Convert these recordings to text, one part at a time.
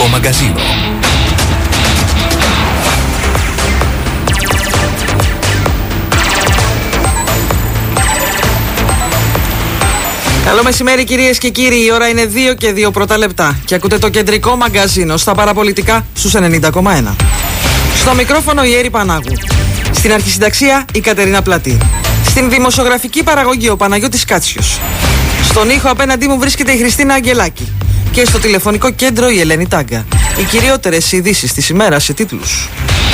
κεντρικό μαγκαζίνο. Καλό μεσημέρι κυρίες και κύριοι, η ώρα είναι 2 και 2 πρώτα λεπτά και ακούτε το κεντρικό μαγκαζίνο στα παραπολιτικά στους 90,1. Στο μικρόφωνο η Έρη Πανάγου. Στην αρχισυνταξία η Κατερίνα Πλατή. Στην δημοσιογραφική παραγωγή ο Παναγιώτης Κάτσιος. Στον ήχο απέναντί μου βρίσκεται η Χριστίνα Αγγελάκη. Και στο τηλεφωνικό κέντρο η Ελένη Τάγκα. Οι κυριότερες ειδήσεις της ημέρας σε τίτλους.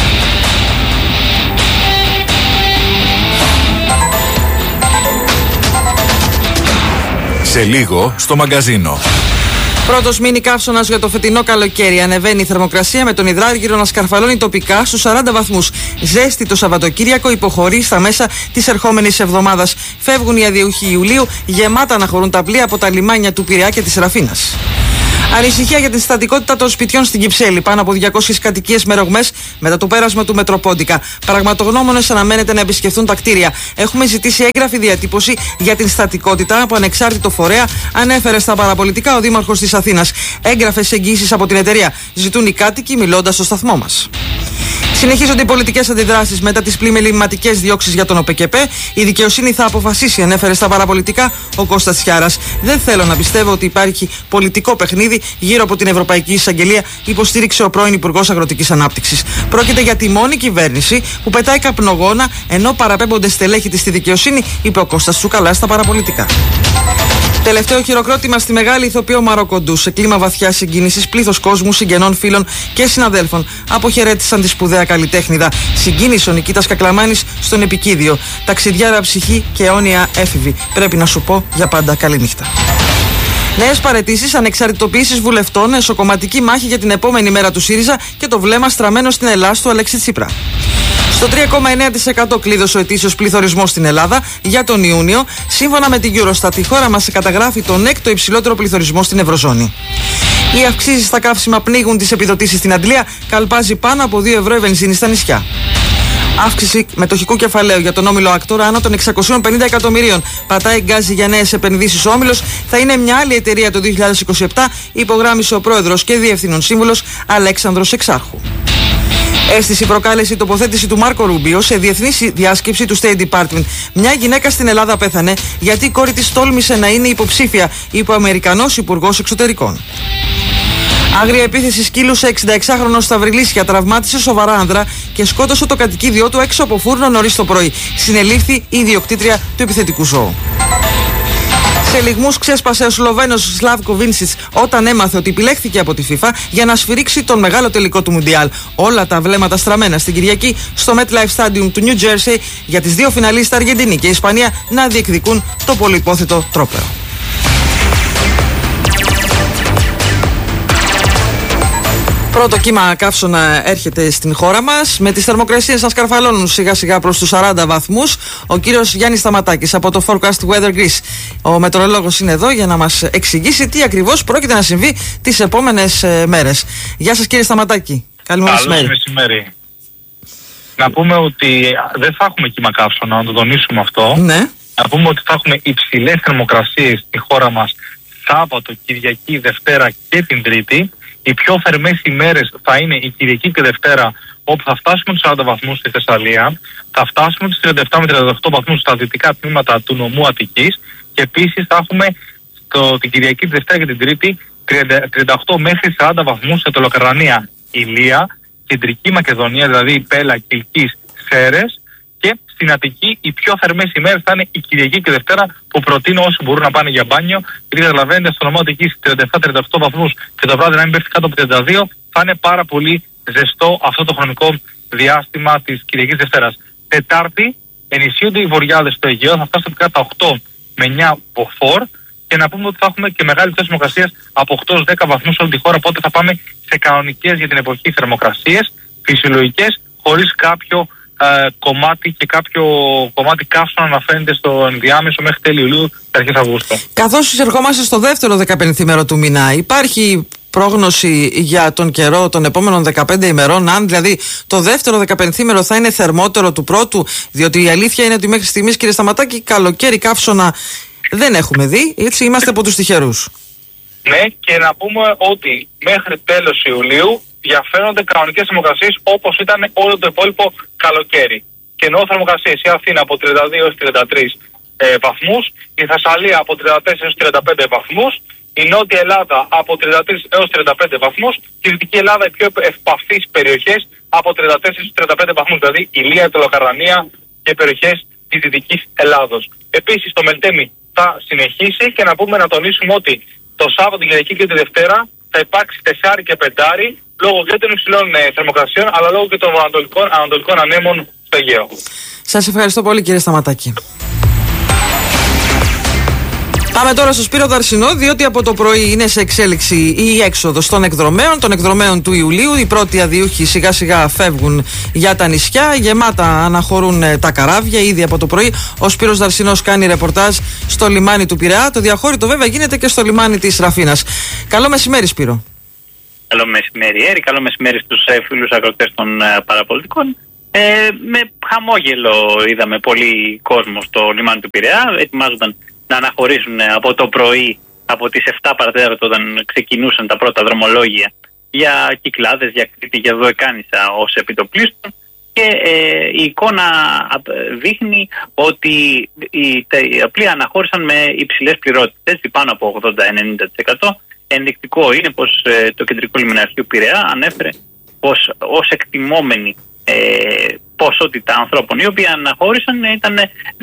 Σε λίγο στο μαγκαζίνο. Πρώτος μίνι καύσωνας για το φετινό καλοκαίρι. Ανεβαίνει η θερμοκρασία με τον υδράργυρο να σκαρφαλώνει τοπικά στους 40 βαθμούς. Ζέστη το Σαββατοκύριακο υποχωρεί στα μέσα της ερχόμενης εβδομάδας. Φεύγουν οι αδιουχοί Ιουλίου, γεμάτα να χωρούν τα πλοία από τα λιμάνια του Πειραιά και της Ραφίνας. Ανησυχία για την συστατικότητα των σπιτιών στην Κυψέλη. Πάνω από 200 κατοικίες με ρογμές μετά το πέρασμα του Μετροπόντικα. Πραγματογνώμονες αναμένεται να επισκεφθούν τα κτίρια. Έχουμε ζητήσει έγγραφη διατύπωση για την συστατικότητα από ανεξάρτητο φορέα, ανέφερε στα παραπολιτικά ο Δήμαρχος της Αθήνας. Έγγραφες εγγύησεις από την εταιρεία ζητούν οι κάτοικοι μιλώντας στο σταθμό μας. Συνεχίζονται οι πολιτικές αντιδράσεις μετά τις πλημεληματικές διώξεις για τον ΟΠΕΚΕΠΕ. Η δικαιοσύνη θα αποφασίσει, ανέφερε στα παραπολιτικά ο Κώστας Τσιάρας. Δεν θέλω να πιστεύω ότι υπάρχει πολιτικό παιχνίδι γύρω από την Ευρωπαϊκή Εισαγγελία, υποστήριξε ο πρώην Υπουργός Αγροτικής Ανάπτυξης. Πρόκειται για τη μόνη κυβέρνηση που πετάει καπνογόνα ενώ παραπέμπονται στελέχη της στη δικαιοσύνη, είπε ο Κώστας Τσουκαλάς στα παραπολιτικά. Τελευταίο χειροκρότημα στη μεγάλη ηθοποιό Μαροκοντού. Σε κλίμα βαθιά συγκίνησης, πλήθος κόσμου, συγγενών, φίλων και συναδέλφων αποχαιρέτησαν τη σπουδαία καλλιτέχνηδα. Συγκίνησε ο Νικήτας Κακλαμάνης στον επικίδιο. Ταξιδιάρα ψυχή και αιώνια έφηβη. Πρέπει να σου πω για πάντα καληνύχτα. Νέες παραιτήσεις, ανεξαρτητοποιήσεις βουλευτών, εσωκομματική μάχη για την επόμενη μέρα του ΣΥΡΙΖΑ και το βλέμμα στραμμένο στην Ελλάδα του Αλέξη Τσίπρα. Στο 3,9% κλείδωσε ο ετήσιος πληθωρισμός στην Ελλάδα για τον Ιούνιο. Σύμφωνα με την Eurostat, η χώρα μας καταγράφει τον έκτο υψηλότερο πληθωρισμό στην Ευρωζώνη. Οι αυξήσεις στα καύσιμα πνίγουν τις επιδοτήσεις στην Αντλία, καλπάζει πάνω από 2 ευρώ η βενζίνη στα νησιά. Αύξηση μετοχικού κεφαλαίου για τον όμιλο Άκτορα άνω των 650 εκατομμυρίων. Πατάει γκάζι για νέες επενδύσεις. Ο όμιλος θα είναι μια άλλη εταιρεία το 2027, υπογράμμισε ο πρόεδρος και διευθύνων σύμβουλος Αλέξανδρος Εξάρχου. Αίσθηση προκάλεσε η τοποθέτηση του Μάρκο Ρούμπιο σε διεθνή διάσκεψη του State Department. Μια γυναίκα στην Ελλάδα πέθανε γιατί η κόρη της τόλμησε να είναι υποψήφια, είπε ο Αμερικανός Υπουργός Εξωτερικών. Άγρια επίθεση σκύλου σε 66χρονο στα Βρυλίσια, τραυμάτισε σοβαρά άνδρα και σκότωσε το κατοικίδιό του έξω από φούρνο νωρίς το πρωί. Συνελήφθη η ιδιοκτήτρια του επιθετικού ζώου. Σε λιγμούς ξέσπασε ο Σλοβαίνος Σλάβκο Βίνσιτς όταν έμαθε ότι επιλέχθηκε από τη FIFA για να σφυρίξει τον μεγάλο τελικό του Μουντιάλ. Όλα τα βλέμματα στραμμένα στην Κυριακή στο MetLife Stadium του New Jersey για τις δύο φιναλίστα Αργεντινή και Ισπανία να διεκδικούν το πολυυπόθητο τρόπαιο. Πρώτο κύμα καύσωνα έρχεται στην χώρα μας, με τις θερμοκρασίες να σκαρφαλώνουν σιγά σιγά προς τους 40 βαθμούς. Ο κύριος Γιάννης Σταματάκης από το Forecast Weather Greece, ο μετεωρολόγος, είναι εδώ για να μας εξηγήσει τι ακριβώς πρόκειται να συμβεί τις επόμενες μέρες. Γεια σας κύριε Σταματάκη. Καλώς μεσημέρι. Να πούμε ότι δεν θα έχουμε κύμα καύσωνα, να το τονίσουμε αυτό. Ναι. Να πούμε ότι θα έχουμε υψηλές θερμοκρασίες στη χώρα μας Σάββατο, Κυριακή, Δευτέρα και την Τρίτη. Οι πιο θερμές ημέρες θα είναι η Κυριακή και Δευτέρα, όπου θα φτάσουμε τους 40 βαθμούς στη Θεσσαλία, θα φτάσουμε τους 37 με 38 βαθμούς στα δυτικά τμήματα του νομού Αττικής και επίσης θα έχουμε την Κυριακή, τη Δευτέρα και την Τρίτη 38 μέχρι 40 βαθμούς σε Τελοκαρνανία, Ηλία, Κεντρική Μακεδονία, δηλαδή Πέλα, Κιλκής, Σέρες, και στην Αττική οι πιο θερμές ημέρες θα είναι η Κυριακή και Δευτέρα, που προτείνω όσοι μπορούν να πάνε για μπάνιο, γιατί καταλαβαίνετε στο νομό Αττικής 37-38 βαθμούς και το βράδυ να μην πέφτει κάτω από 32, θα είναι πάρα πολύ ζεστό αυτό το χρονικό διάστημα της Κυριακής Δευτέρας. Τετάρτη ενισχύονται οι βοριάδες στο Αιγαίο, θα φτάσουν κάτω τα 8 με 9 μποφόρ, και να πούμε ότι θα έχουμε και μεγάλη πτώση θερμοκρασίας από 8-10 βαθμούς σε όλη τη χώρα, οπότε θα πάμε σε κανονικές για την εποχή θερμοκρασίες, φυσιολογικές, χωρίς κάποιο κομμάτι και κάποιο κομμάτι καύσωνα να φαίνεται στο ενδιάμεσο μέχρι τέλη Ιουλίου και αρχές Αυγούστου. Καθώς εισερχόμαστε στο δεύτερο 15ήμερο του μήνα, υπάρχει πρόγνωση για τον καιρό των επόμενων 15 ημερών, αν δηλαδή το δεύτερο 15ήμερο θα είναι θερμότερο του πρώτου? Διότι η αλήθεια είναι ότι μέχρι στιγμής, κύριε Σταματάκη, καλοκαίρι καύσωνα δεν έχουμε δει, έτσι είμαστε από τους τυχερούς. Ναι, και να πούμε ότι μέχρι τέλος Ιουλίου διαφαίνονται κανονικές θερμοκρασίες όπως ήταν όλο το υπόλοιπο καλοκαίρι. Και εννοώ θερμοκρασίες η Αθήνα από 32 έως 33 βαθμούς, η Θεσσαλία από 34 έως 35 βαθμούς, η Νότια Ελλάδα από 33 έως 35 βαθμούς και η Δυτική Ελλάδα οι πιο ευπαθείς περιοχές από 34 έως 35 βαθμούς, δηλαδή Ηλία, Τελοκαρνανία και περιοχές της Δυτικής Ελλάδος. Επίσης το Μελτέμι θα συνεχίσει και να πούμε, να τονίσουμε ότι το Σάββατο, την Κυριακή και τη Δευτέρα θα υπάρξει 4 και 5 λόγω και των υψηλών θερμοκρασιών αλλά λόγω και των ανατολικών ανέμων στο Αιγαίο. Σας ευχαριστώ πολύ, κύριε Σταματάκη. Πάμε τώρα στο Σπύρο Δαρσινό, διότι από το πρωί είναι σε εξέλιξη η έξοδος των εκδρομέων του Ιουλίου. Οι πρώτοι αδιούχοι σιγά σιγά φεύγουν για τα νησιά, γεμάτα αναχωρούν τα καράβια ήδη από το πρωί. Ο Σπύρος Δαρσινός κάνει ρεπορτάζ στο λιμάνι του Πειραιά. Το διαχώρητο βέβαια γίνεται και στο λιμάνι της Ραφίνας. Καλό μεσημέρι, Σπύρο. Καλό μεσημέρι, Έρη. Καλό μεσημέρι στους φίλους αγροτές των παραπολιτικών. Με χαμόγελο είδαμε πολύ κόσμο στο λιμάνι του Πειραιά. Ετοιμάζονταν να αναχωρήσουν από το πρωί, από τις 7 παρατέταρτο, όταν ξεκινούσαν τα πρώτα δρομολόγια για Κυκλάδες, για Κρήτη, για Δωεκάνησα ως επιτοπλίστων. Και η εικόνα δείχνει ότι τα πλοία αναχώρησαν με υψηλές πληρότητες, πάνω από 80-90%. Ενδεικτικό είναι πως το Κεντρικό Λιμεναρχείο Πειραιά ανέφερε πως ως εκτιμόμενη ποσότητα ανθρώπων οι οποίοι αναχώρησαν ήταν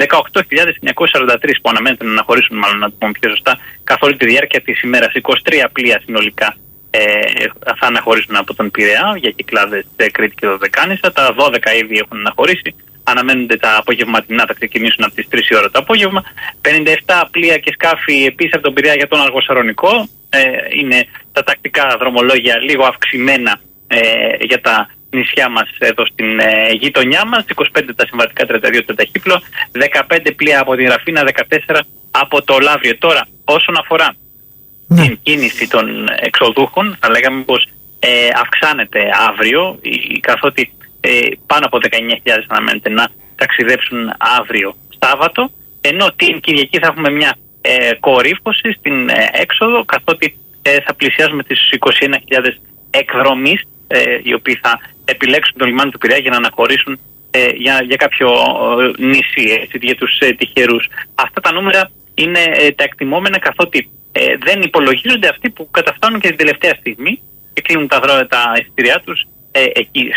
18.943 που αναμένεται να αναχωρήσουν, μάλλον να το πούμε πιο σωστά, καθ' όλη τη διάρκεια της ημέρας. 23 πλοία συνολικά θα αναχωρήσουν από τον Πειραιά για Κυκλάδες, Κρήτη και Δωδεκάνησα. Τα 12 ήδη έχουν αναχωρήσει. Αναμένονται τα απογευματινά, θα ξεκινήσουν από τις 3 η ώρα το απόγευμα. 57 πλοία και σκάφη επίσης από τον Πειραιά για τον Αργοσαρονικό. Είναι τα τακτικά δρομολόγια λίγο αυξημένα για τα νησιά μας εδώ στην γειτονιά μας. 25 τα συμβατικά, 32 το ταχύπλο, 15 πλοία από την Ραφίνα, 14 από το Λαύριο. Τώρα, όσον αφορά την κίνηση των εξοδούχων, θα λέγαμε πως αυξάνεται αύριο, καθότι πάνω από 19.000 αναμένεται να ταξιδέψουν αύριο Σάββατο, ενώ την Κυριακή θα έχουμε μια κορύφωση στην έξοδο, καθότι θα πλησιάζουμε τις 21.000 εκδρομείς οι οποίοι θα επιλέξουν το λιμάνι του Πειραιά για να αναχωρήσουν για κάποιο νησί, για τους τυχερούς. Αυτά τα νούμερα είναι τα εκτιμόμενα, καθότι δεν υπολογίζονται αυτοί που καταφτάνουν και την τελευταία στιγμή και κλείνουν τα εισιτήριά τους εκεί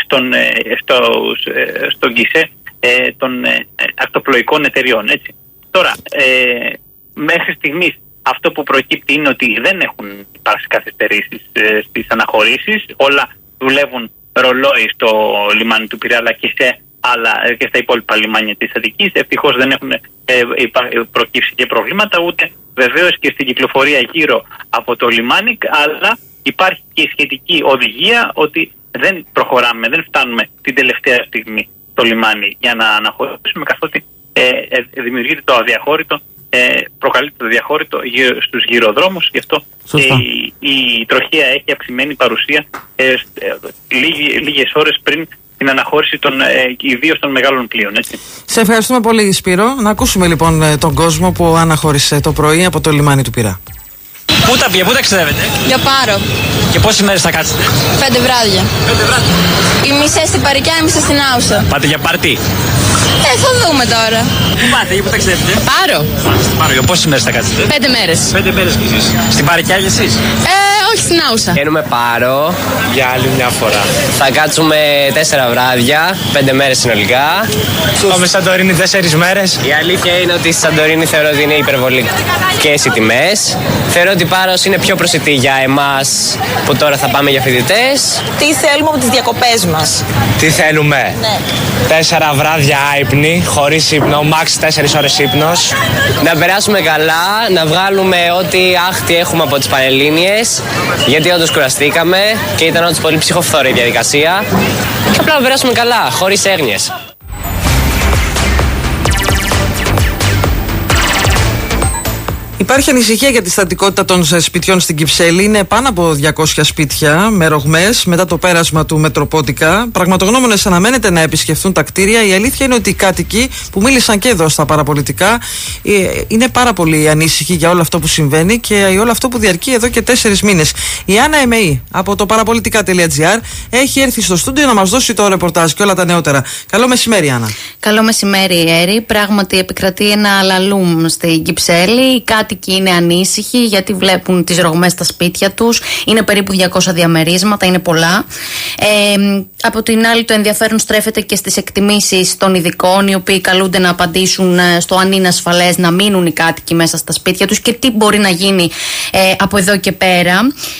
στον γκισέ των ακτοπλοϊκών εταιριών. Έτσι. Τώρα, μέχρι στιγμής αυτό που προκύπτει είναι ότι δεν έχουν υπάρξει καθυστερήσεις στις αναχωρήσεις. Όλα δουλεύουν ρολόι στο λιμάνι του Πειραιά αλλά και στα υπόλοιπα λιμάνια της Αττικής. Ευτυχώς δεν έχουν προκύψει και προβλήματα, ούτε βεβαίως και στην κυκλοφορία γύρω από το λιμάνι, αλλά υπάρχει και η σχετική οδηγία ότι δεν προχωράμε, δεν φτάνουμε την τελευταία στιγμή στο λιμάνι για να αναχωρήσουμε, καθότι δημιουργείται το αδιαχώρητο, προκαλείται το διαχώρητο στους γυροδρόμους, γι' αυτό η τροχέα έχει αυξημένη παρουσία λίγες ώρες πριν την αναχώρηση ιδίως των μεγάλων πλοίων. Έτσι. Σε ευχαριστούμε πολύ, Σπύρο. Να ακούσουμε λοιπόν τον κόσμο που αναχώρησε το πρωί από το λιμάνι του Πειραιά. Πού ταξιδεύετε? Για Πάρο. Και πόσες μέρες θα κάτσετε? 5 βράδια. 5 βράδια. Οι μισές στην Παρικιά, οι μισές στην Άουσα. Πάτε για πάρτι? Θα δούμε τώρα. Πού πάτε, για πού ταξιδεύετε? Πάρο. Στην Πάρο, για πόσες μέρες θα κάτσετε? 5 μέρες. 5 μέρες κι εσείς. Στην Παρικιά κι εσείς? Όχι, στην Άουσα. Βγαίνουμε Πάρο για άλλη μια φορά. Θα κάτσουμε 4 βράδια, 5 μέρες συνολικά. Πάμε Σαντορίνη 4 μέρες. Η αλήθεια είναι ότι στη Σαντορίνη θεωρώ ότι είναι υπερβολικές οι τιμές. Θεωρώ ότι Πάρος είναι πιο προσιτή για εμάς που τώρα θα πάμε για φοιτητές. Τι θέλουμε από τις διακοπές μας? Τι θέλουμε? Ναι. 4 βράδια άϊπνοι, χωρίς ύπνο, max 4 ώρες ύπνος. Να περάσουμε καλά, να βγάλουμε ό,τι άχτη έχουμε από τις Πανελλήνιες, γιατί όντως κουραστήκαμε και ήταν όντως πολύ ψυχοφθόρη η διαδικασία. Και απλά να περάσουμε καλά, χωρίς έγνοιες. Υπάρχει ανησυχία για τη στατικότητα των σπιτιών στην Κυψέλη. Είναι πάνω από 200 σπίτια με ρογμές μετά το πέρασμα του Μετροπότικα. Πραγματογνώμονες αναμένεται να επισκεφθούν τα κτίρια. Η αλήθεια είναι ότι οι κάτοικοι που μίλησαν και εδώ στα παραπολιτικά είναι πάρα πολύ ανήσυχοι για όλο αυτό που συμβαίνει και όλο αυτό που διαρκεί εδώ και 4 μήνες. Η Άννα Εμεή από το παραπολιτικά.gr έχει έρθει στο στούντιο να μας δώσει το ρεπορτάζ και όλα τα νεότερα. Καλό μεσημέρι, Άννα. Καλό μεσημέρι, Έρη. Πράγματι επικρατεί ένα λαλούμ στην Κυψέλη. Οι κάτοικοι είναι ανήσυχοι γιατί βλέπουν τις ρογμές στα σπίτια τους. Είναι περίπου 200 διαμερίσματα, είναι πολλά. Από την άλλη, το ενδιαφέρον στρέφεται και στις εκτιμήσεις των ειδικών, οι οποίοι καλούνται να απαντήσουν στο αν είναι ασφαλές να μείνουν οι κάτοικοι μέσα στα σπίτια τους και τι μπορεί να γίνει από εδώ και πέρα.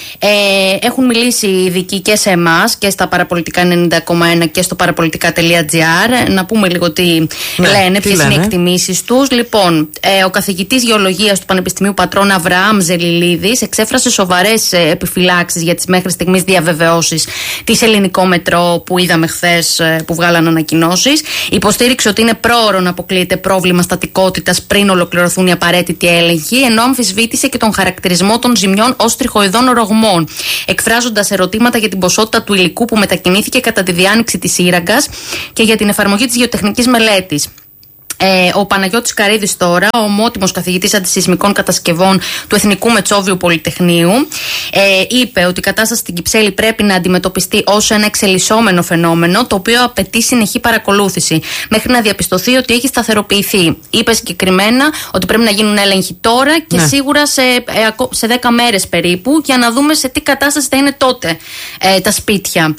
Έχουν μιλήσει οι ειδικοί και σε εμάς και στα παραπολιτικά 90,1 και στο παραπολιτικά.gr. Να πούμε λίγο τι λένε, ποιες είναι οι εκτιμήσεις τους. Λοιπόν, ο καθηγητής γεωλογίας του Πανεπιστημίου Πατρών Αβραάμ Ζελιλίδης εξέφρασε σοβαρές επιφυλάξεις για τις μέχρι στιγμής διαβεβαιώσεις της Ελληνικό Μετρό που είδαμε χθες που βγάλαν ανακοινώσεις. Υποστήριξε ότι είναι πρόωρο να αποκλείεται πρόβλημα στατικότητας πριν ολοκληρωθούν οι απαραίτητοι έλεγχοι, ενώ αμφισβήτησε και τον χαρακτηρισμό των ζημιών ως τριχοειδών ρογμών, εκφράζοντας ερωτήματα για την ποσότητα του υλικού που μετακινήθηκε κατά τη διάνοιξη της σύραγγας και για την εφαρμογή της γεωτεχνικής μελέτης. Ο Παναγιώτης Καρίδης τώρα, ο ομότιμος καθηγητής αντισεισμικών κατασκευών του Εθνικού Μετσόβιου Πολυτεχνείου, είπε ότι η κατάσταση στην Κυψέλη πρέπει να αντιμετωπιστεί ως ένα εξελισσόμενο φαινόμενο, το οποίο απαιτεί συνεχή παρακολούθηση, μέχρι να διαπιστωθεί ότι έχει σταθεροποιηθεί. Είπε συγκεκριμένα ότι πρέπει να γίνουν έλεγχοι τώρα και σίγουρα σε 10 μέρες περίπου, για να δούμε σε τι κατάσταση θα είναι τότε τα σπίτια.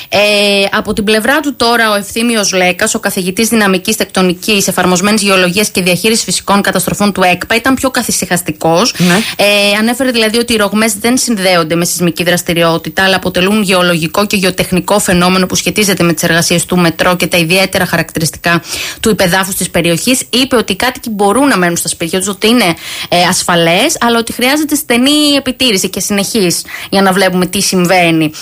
Από την πλευρά του τώρα, ο Ευθύμιος Λέκας, ο καθηγητής δυναμικής τεκτονικής, εφαρμοσμένης γεωλογίας και διαχείρισης φυσικών καταστροφών του ΕΚΠΑ, ήταν πιο καθησυχαστικός. Ανέφερε δηλαδή ότι οι ρογμές δεν συνδέονται με σεισμική δραστηριότητα, αλλά αποτελούν γεωλογικό και γεωτεχνικό φαινόμενο που σχετίζεται με τις εργασίες του Μετρό και τα ιδιαίτερα χαρακτηριστικά του υπεδάφους της περιοχής. Είπε ότι οι κάτοικοι μπορούν να μένουν στα σπίτια τους, ότι είναι ασφαλές, αλλά ότι χρειάζεται στενή επιτήρηση και συνεχής για να βλέπουμε τι συμβαίνει.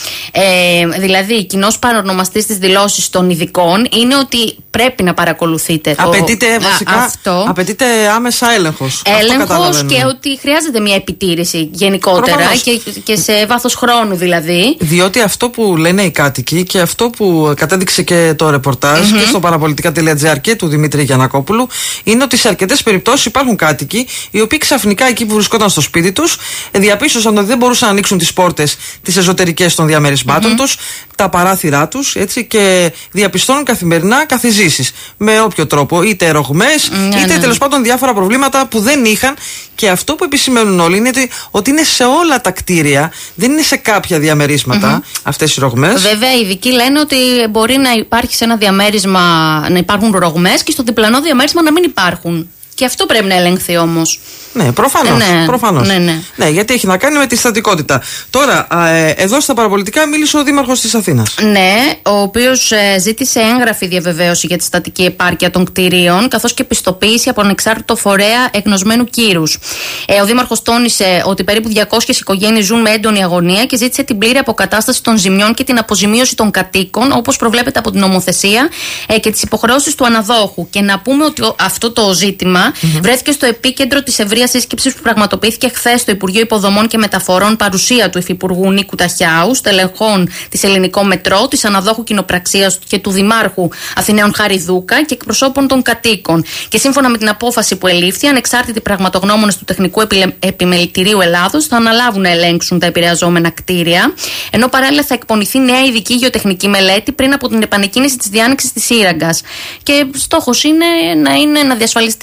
Δηλαδή, κοινός παρονομαστής της δηλώσης των ειδικών είναι ότι πρέπει να παρακολουθείτε. Απαιτείται βασικά απαιτείται άμεσα έλεγχος. Έλεγχος και ότι χρειάζεται μια επιτήρηση γενικότερα και σε βάθος χρόνου δηλαδή. Διότι αυτό που λένε οι κάτοικοι και αυτό που κατέδειξε και το ρεπορτάζ και στο παραπολιτικά.gr και του Δημήτρη Γιαννακόπουλου είναι ότι σε αρκετές περιπτώσεις υπάρχουν κάτοικοι οι οποίοι ξαφνικά εκεί που βρισκόταν στο σπίτι τους διαπίστωσαν ότι δεν μπορούσαν να ανοίξουν τις πόρτες τις εσωτερικές των διαμερισμάτων τους, τα παράθυρά τους, έτσι, και διαπιστώνουν καθημερινά καθιζήσεις με όποιο τρόπο, είτε ρογμές, είτε τέλος πάντων διάφορα προβλήματα που δεν είχαν. Και αυτό που επισημαίνουν όλοι είναι ότι είναι σε όλα τα κτίρια, δεν είναι σε κάποια διαμερίσματα αυτές οι ρογμές. Βέβαια, οι ειδικοί λένε ότι μπορεί να υπάρχει σε ένα διαμέρισμα να υπάρχουν ρογμές και στο διπλανό διαμέρισμα να μην υπάρχουν. Και αυτό πρέπει να ελεγχθεί όμως. Ναι, προφανώς. Ναι, γιατί έχει να κάνει με τη στατικότητα. Τώρα, εδώ στα παραπολιτικά μίλησε ο Δήμαρχος της Αθήνας. Ναι, ο οποίος ζήτησε έγγραφη διαβεβαίωση για τη στατική επάρκεια των κτηρίων, καθώς και πιστοποίηση από ανεξάρτητο φορέα εγνωσμένου κύρους. Ο Δήμαρχος τόνισε ότι περίπου 200 οικογένειες ζουν με έντονη αγωνία και ζήτησε την πλήρη αποκατάσταση των ζημιών και την αποζημίωση των κατοίκων, όπως προβλέπεται από την νομοθεσία και τις υποχρεώσεις του αναδόχου. Και να πούμε ότι αυτό το ζήτημα βρέθηκε στο επίκεντρο της ευρείας σύσκεψης που πραγματοποιήθηκε χθες στο Υπουργείο Υποδομών και Μεταφορών, παρουσία του Υφυπουργού Νίκου Ταχιάου, στελεχών της Ελληνικό Μετρό, της αναδόχου κοινοπραξίας και του Δημάρχου Αθηναίων Χαριδούκα και εκπροσώπων των κατοίκων. Και σύμφωνα με την απόφαση που ελήφθη, ανεξάρτητοι πραγματογνώμονες του Τεχνικού Επιμελητηρίου Ελλάδος θα αναλάβουν να ελέγξουν τα επηρεαζόμενα κτίρια, ενώ παράλληλα θα εκπονηθεί νέα ειδική γεωτεχνική μελέτη πριν από την επανεκκίνηση της διάνοιξης της σύραγγας. Και στόχος είναι να διασφαλιστεί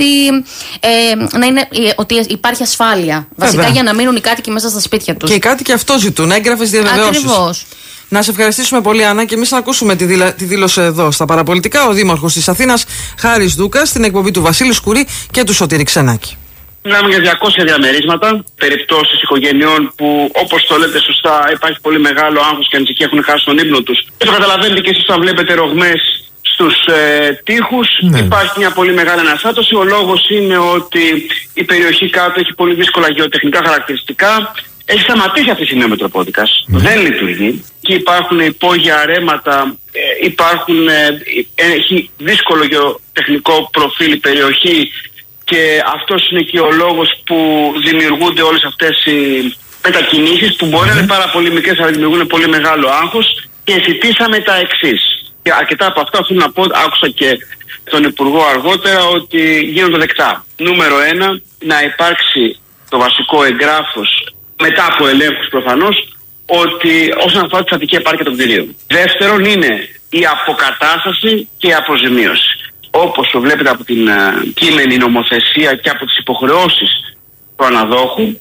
ότι υπάρχει ασφάλεια. Βασικά για να μείνουν οι κάτοικοι μέσα στα σπίτια τους. Και οι κάτοικοι αυτό ζητούν, έγγραφες διαβεβαιώσεις. Ακριβώς. Να σε ευχαριστήσουμε πολύ, Άννα, και εμείς να ακούσουμε τη δήλωση εδώ στα παραπολιτικά. Ο Δήμαρχος της Αθήνας, Χάρης Δούκας, στην εκπομπή του Βασίλη Σκουρή και του Σωτήρη Ξενάκη. Μιλάμε για 200 διαμερίσματα, περιπτώσεις οικογενειών που, όπως το λέτε σωστά, υπάρχει πολύ μεγάλο άγχος και ανησυχία, έχουν χάσει τον ύπνο τους. Το καταλαβαίνετε και εσείς όταν βλέπετε ρογμές στους τοίχους. Υπάρχει μια πολύ μεγάλη αναστάτωση. Ο λόγος είναι ότι η περιοχή κάτω έχει πολύ δύσκολα γεωτεχνικά χαρακτηριστικά. Έχει σταματήσει αυτή η στιγμή ο Μετροπότικας. Δεν λειτουργεί. Και υπάρχουν υπόγεια ρέματα, έχει δύσκολο γεωτεχνικό προφίλ η περιοχή και αυτός είναι και ο λόγος που δημιουργούνται όλες αυτές οι μετακινήσεις που μπορεί να είναι πάρα πολύ μικρές αλλά δημιουργούν πολύ μεγάλο άγχος, και ζητήσαμε τα εξής. Και αρκετά από αυτά θέλω να πω, άκουσα και τον Υπουργό αργότερα, ότι γίνονται δεκτά. Νούμερο 1, να υπάρξει το βασικό εγγράφος μετά από ελέγχους προφανώς, ότι όσον αφορά τη στατική επάρκεια των κτηρίων. Δεύτερον είναι η αποκατάσταση και η αποζημίωση. Όπως το βλέπετε από την κείμενη νομοθεσία και από τις υποχρεώσεις του αναδόχου.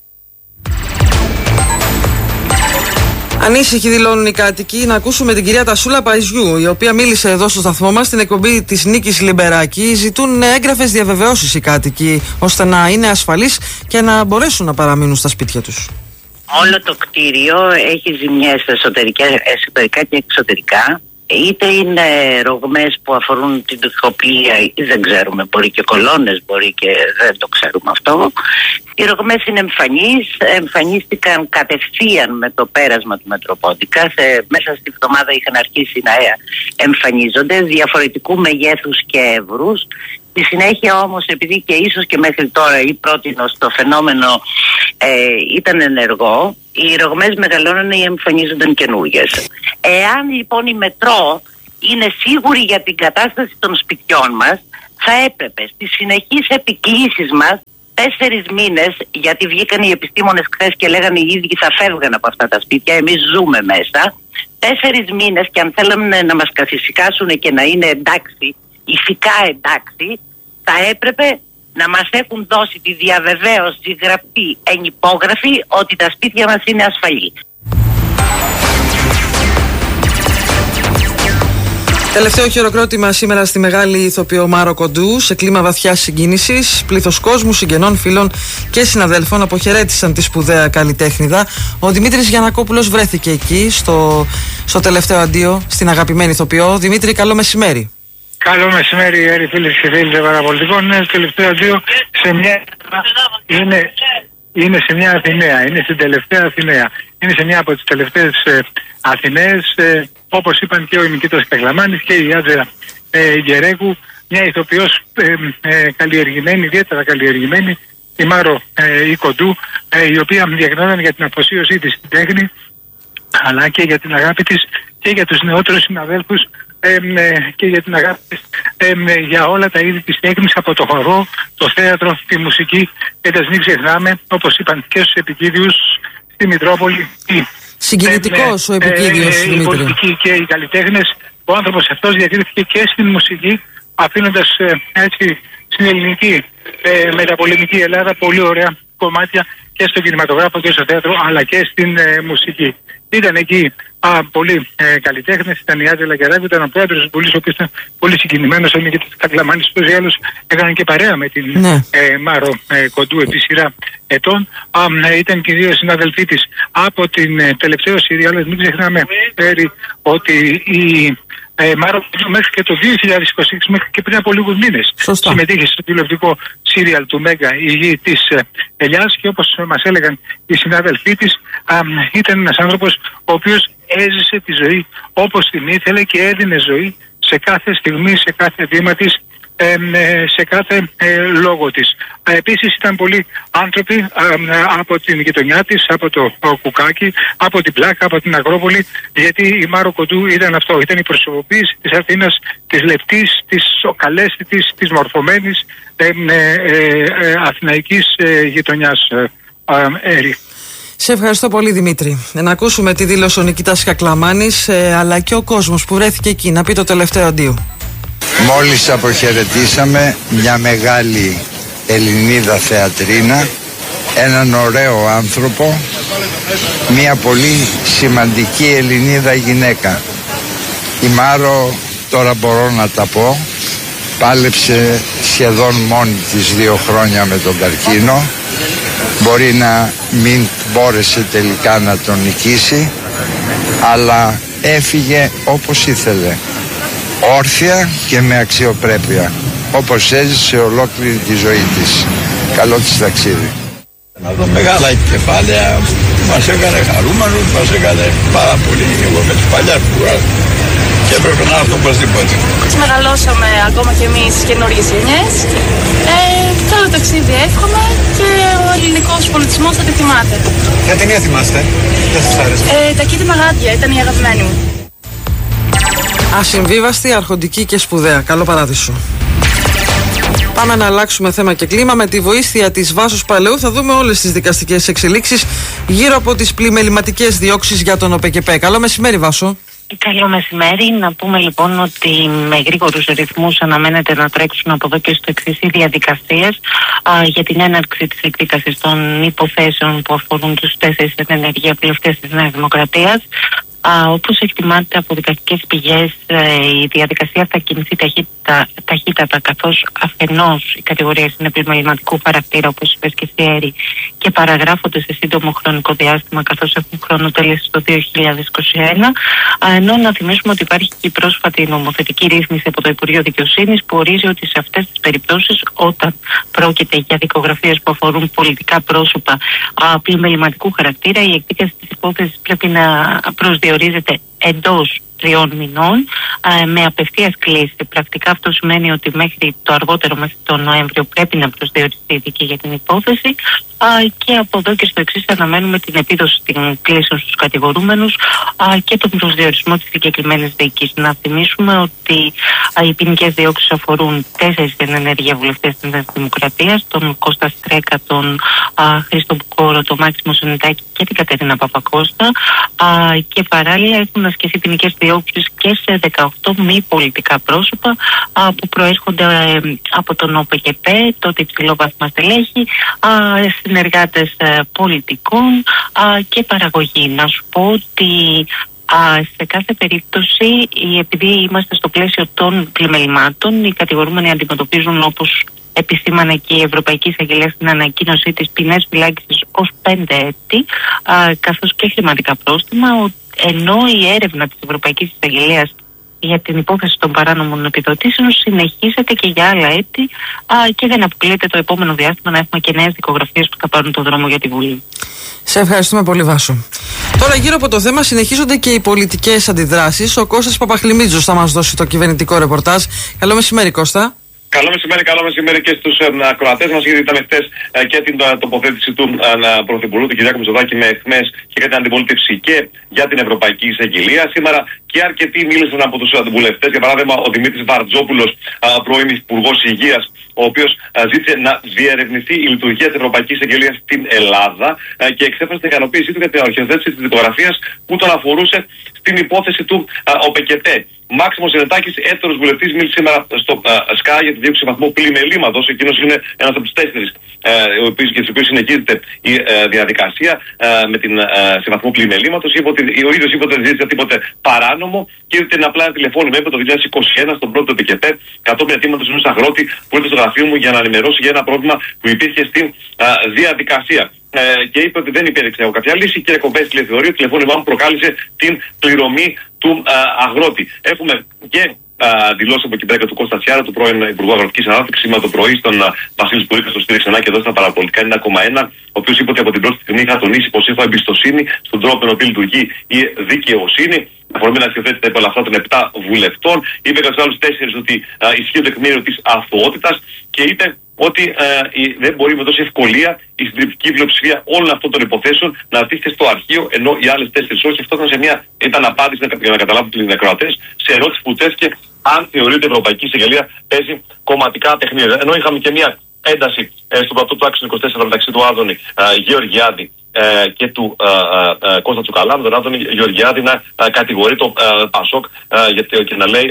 Ανήσυχοι δηλώνουν οι κάτοικοι. Να ακούσουμε την κυρία Τασούλα Παϊζιού, η οποία μίλησε εδώ στο σταθμό μας στην εκπομπή της Νίκης Λιμπεράκη. Ζητούν έγγραφες διαβεβαιώσεις οι κάτοικοι, ώστε να είναι ασφαλείς και να μπορέσουν να παραμείνουν στα σπίτια τους. Όλο το κτίριο έχει ζημιές εσωτερικά και εξωτερικά. Είτε είναι ρογμές που αφορούν την τουχοπλία ή δεν ξέρουμε, μπορεί και κολόνες, μπορεί και δεν το ξέρουμε αυτό. Οι ρογμές είναι εμφανείς, εμφανίστηκαν κατευθείαν με το πέρασμα του Μετροπόντη. Μέσα στη βδομάδα είχαν αρχίσει να εμφανίζονται διαφορετικού μεγέθους και εύρους. Στη συνέχεια όμως, επειδή και ίσως και μέχρι τώρα ή πρότινος το φαινόμενο ήταν ενεργό, οι ρογμές μεγαλώνανε ή εμφανίζονταν καινούργιες. Εάν λοιπόν η Μετρό είναι σίγουρη για την κατάσταση των σπιτιών μας, θα έπρεπε στις συνεχείς επικλήσεις μας 4 μήνες, γιατί βγήκαν οι επιστήμονες χθες και λέγανε οι ίδιοι θα φεύγαν από αυτά τα σπίτια, εμείς ζούμε μέσα, 4 μήνες, και αν θέλαμε να μας καθησυχάσουν και να είναι εντάξει, ηθικά εντάξει, θα έπρεπε να μας έχουν δώσει τη διαβεβαίωση γραπτή ενυπόγραφη ότι τα σπίτια μας είναι ασφαλή. Τελευταίο χειροκρότημα σήμερα στη μεγάλη ηθοποιό Μάρο Κοντού, σε κλίμα βαθιάς συγκίνησης. Πλήθος κόσμου, συγγενών, φίλων και συναδέλφων αποχαιρέτησαν τη σπουδαία καλλιτέχνηδα. Ο Δημήτρης Γιαννακόπουλος βρέθηκε εκεί στο τελευταίο αντίο στην αγαπημένη ηθοποιό. Δημήτρη, καλό μεσημέρι. Καλό μεσημέρι, φίλες και φίλοι των παραπολιτικών. Είναι το τελευταίο αντίο είναι σε μια Αθηναία, είναι στην τελευταία Αθηναία. Είναι σε μια από τις τελευταίες Αθηναίες, όπως είπαν και ο Μικήτος Καγλαμάνης και η Άντζελα Γκερέκου, μια ηθοποιός καλλιεργημένη, ιδιαίτερα καλλιεργημένη, η Μάρο Κοντού, η οποία διακρινόταν για την αφοσίωσή της στην τέχνη, αλλά και για την αγάπη της και για τους νεότερους συναδέλφους, και για την αγάπη της για όλα τα είδη της τέχνης, από το χορό, το θέατρο, τη μουσική, και τα μην ξεχνάμε, όπως είπαν και στους επικίδιους στη Μητρόπολη, συγκινητικός ο επικίδιος, οι πολιτικοί και οι καλλιτέχνες. Ο άνθρωπος αυτός διακρίθηκε και στην μουσική, αφήνοντας έτσι στην ελληνική μεταπολεμική Ελλάδα πολύ ωραία κομμάτια και στο κινηματογράφο και στο θέατρο, αλλά και στην μουσική. Ήταν εκεί πολλοί καλλιτέχνες, ήταν η Άντζελα Γκερέκου, ήταν ο πρόεδρος της Βουλής, ο οποίος ήταν πολύ συγκινημένος, είναι και της Καγλαμάνης, τους άλλους έκαναν και παρέα με την Μάρο Κοντού επί σειρά ετών. Ήταν και οι δύο συναδελφοί της από την τελευταίο σύριαλ. Μην ξεχνάμε ότι η Μάρο μέχρι και το 2026, μέχρι και πριν από λίγους μήνες, συμμετείχε στο τηλεοπτικό σύριαλ του Μέγκα, η γη της Ελιάς, και όπως μας έλεγαν οι συνάδελφοί της, ήταν ένας άνθρωπος ο οποίος έζησε τη ζωή όπως την ήθελε και έδινε ζωή σε κάθε στιγμή, σε κάθε βήμα της, σε κάθε λόγο της. Επίσης ήταν πολλοί άνθρωποι από την γειτονιά της, από το Κουκάκι, από την Πλάκα, από την Αγρόπολη, γιατί η Μάρο Κοντού ήταν αυτό, ήταν η προσωποποίηση της Αθήνας, της λεπτής, της οκαλέσθητης, της μορφωμένης αθηναϊκής γειτονιάς. Σε ευχαριστώ πολύ, Δημήτρη. Να ακούσουμε τη δήλωση ο Νικήτας Καγλαμάνης, αλλά και ο κόσμος που βρέθηκε εκεί να πει το τελευταίο αντίο. Μόλις αποχαιρετήσαμε μια μεγάλη Ελληνίδα θεατρίνα, έναν ωραίο άνθρωπο, μια πολύ σημαντική Ελληνίδα γυναίκα. Η Μάρο, τώρα μπορώ να τα πω, πάλεψε σχεδόν μόνη της 2 χρόνια με τον καρκίνο. Μπορεί να μην μπόρεσε τελικά να τον νικήσει, αλλά έφυγε όπως ήθελε, όρθια και με αξιοπρέπεια, όπως έζησε ολόκληρη τη ζωή της. Καλό της ταξίδι. Να δω μεγάλα κεφάλαια, μας έκανε χαρούμενους, μας έκανε πάρα πολύ, εγώ με τις παλιάς που και έπρεπε να έρθω οπωσδήποτε. Μεγαλώσαμε ακόμα κι εμείς καινούργιες γενιές. Καλό ταξίδι εύχομαι και ο ελληνικός πολιτισμός θα τη θυμάται. Ποια ταινία θυμάστε, ποια σας άρεσε? Τα Κίτινα Γάντια ήταν η αγαπημένη μου. Ασυμβίβαστη, αρχοντική και σπουδαία. Καλό παράδεισο. Πάμε να αλλάξουμε θέμα και κλίμα. Με τη βοήθεια της Βάσος Παλαιού θα δούμε όλες τις δικαστικές εξελίξεις γύρω από τις πλημεληματικές διώξεις για τον ΟΠΕΚΕΠΕ. Καλό μεσημέρι, Βάσο. Καλό μεσημέρι. Να πούμε λοιπόν ότι με γρήγορους ρυθμούς αναμένεται να τρέξουν από εδώ και στο εξής οι διαδικασίες για την έναρξη της εκδίκασης των υποθέσεων που αφορούν τους 4 ενεργεία βουλευτές της Νέας Δημοκρατίας. Όπως εκτιμάται από δικαστικές πηγές, η διαδικασία θα κινηθεί ταχύτατα, καθώς αφενός οι κατηγορίες είναι πλημεληματικού χαρακτήρα, όπως είπες και εσύ, Έρη, και παραγράφονται σε σύντομο χρονικό διάστημα, καθώς έχουν χρόνο τέλεση το 2021. Ενώ να θυμίσουμε ότι υπάρχει και η πρόσφατη νομοθετική ρύθμιση από το Υπουργείο Δικαιοσύνης που ορίζει ότι σε αυτές τις περιπτώσεις, όταν πρόκειται για δικογραφίες που αφορούν πολιτικά πρόσωπα πλημεληματικού χαρακτήρα, η εκδίκαση της υπόθεσης πρέπει να προσδιορίζεται εντός 3 μηνών με απευθείας κλίση. Πρακτικά αυτό σημαίνει ότι μέχρι το αργότερο, μέχρι τον Νοέμβριο, πρέπει να προσδιοριστεί η δίκη για την υπόθεση και από εδώ και στο εξής αναμένουμε την επίδοση των κλήσεων στους κατηγορούμενους και τον προσδιορισμό της συγκεκριμένης δίκης. Να θυμίσουμε ότι οι ποινικές διώξεις αφορούν 4 ενεργεία βουλευτές της Νέας Δημοκρατίας, τον Κώστα Στρέκα, τον Χρήστο Μπουκόρο, τον Μάξιμο Σονιτάκη και την Κατερίνα Παπακώστα και παράλληλα έχουν ασκηθεί ποινικές διώξεις και σε 18 μη πολιτικά πρόσωπα που προέρχονται από τον ΟΠΕΚΕΠΕ, τότε υψηλόβαθμα στελέχη, συνεργάτες πολιτικών και παραγωγή. Να σου πω ότι σε κάθε περίπτωση, επειδή είμαστε στο πλαίσιο των πλημελημάτων, οι κατηγορούμενοι αντιμετωπίζουν, όπως επισήμανε και η Ευρωπαϊκή Εισαγγελία στην ανακοίνωσή της, ποινές φυλάκισης ως 5 έτη, καθώς και χρηματικά πρόστιμα, ενώ η έρευνα της Ευρωπαϊκής Εισαγγελίας για την υπόθεση των παράνομων επιδοτήσεων συνεχίζεται και για άλλα έτη και δεν αποκλείεται το επόμενο διάστημα να έχουμε και νέες δικογραφίες που θα πάρουν τον δρόμο για τη Βουλή. Σε ευχαριστούμε πολύ, Βάσο. Τώρα, γύρω από το θέμα συνεχίζονται και οι πολιτικές αντιδράσεις. Ο Κώστας Παπαχλημίτζος θα μας δώσει το κυβερνητικό ρεπορτάζ. Καλό μεσημέρι, Κώστα. Καλό μεσημέρι και στους ακροατές μας, γιατί ήταν χθες και την τοποθέτηση του Πρωθυπουργού, του Κυριάκου Μητσοτάκη, με εχθές και για την αντιπολίτευση και για την Ευρωπαϊκή Εισαγγελία. Σήμερα και αρκετοί μίλησαν από τους βουλευτές. Για παράδειγμα, ο Δημήτρης Βαρτζόπουλος, πρώην Υπουργός Υγείας, ο οποίος ζήτησε να διερευνηθεί η λειτουργία της Ευρωπαϊκής Εισαγγελίας στην Ελλάδα και εξέφρασε την ικανοποίησή του για την αρχιοθέτηση της δικογραφίας που τον αφορούσε στην υπόθεση του ΟΠΕΚΕΤΕ. Μάξιμος Σενετάκης, έτερος βουλευτής, μίλησε σήμερα στο ΣΚΑ για τη δίωξη σε βαθμό πλημελήματος. Εκείνος είναι ένας από τους 4 για τους οποίους συνεχίζεται η διαδικασία σε βαθμό πλημελήματος. Ο ίδιος είπε ότι δεν ζήτησε τίποτε παράνομο και ήταν απλά ένα τηλεφώνημα το 2021 στον πρώτο ΟΠΕΚΕΤΕ κατόπιν αιτήματος ενός αγρότη που ήρθε στο γραφείο μου για να ενημερώσει για ένα πρόβλημα που υπήρχε στην διαδικασία. Και είπε ότι δεν υπήρξε κάποια λύση. Κύριε Κομπέστηλε, θεωρεί ότι το τηλεφώνημά μου προκάλεσε την πληρωμή του αγρότη. Έχουμε και δηλώσει από εκεί πέρα του Κώστα Τσιάρα, του πρώην Υπουργού Αγροτικής Ανάπτυξης, σήμερα το πρωί στον Βασίλη Σπουρίκα, στο στήριξε και εδώ στα παραπολιτικά 1,1, ο οποίος είπε ότι από την πρώτη στιγμή είχα τονίσει πως έχω εμπιστοσύνη στον τρόπο με τον οποίο λειτουργεί η δικαιοσύνη. Αφορμή να αρχιοθέτηται όλα αυτά των 7 βουλευτών. Είπε για τους άλλους 4 ότι ισχύει το τεκμήριο της αθωότητας και είπε ότι δεν μπορεί με τόση ευκολία η συντριπτική πλειοψηφία όλων αυτών των υποθέσεων να αντίθεται στο αρχείο, ενώ οι άλλες 4 όχι. Αυτό ήταν απάντηση για να καταλάβουν οι ακροατές σε ερώτηση που τέθηκε αν θεωρείται η Ευρωπαϊκή Εισαγγελία παίζει κομματικά παιχνίδια. Ενώ είχαμε και μια ένταση στον πλατό του άξονα 24 μεταξύ του Άδωνη Γεωργιάδη και του Κώστα Τσουκαλά, με τον Άδωνη Γεωργιάδη να κατηγορεί το Πασόκ και να λέει